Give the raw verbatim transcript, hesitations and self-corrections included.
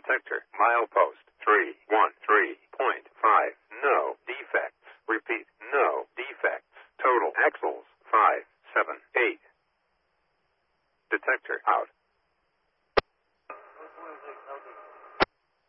Detector. Milepost three one three point five. No defects. Repeat. No defects. Total axles five seven eight. Detector out.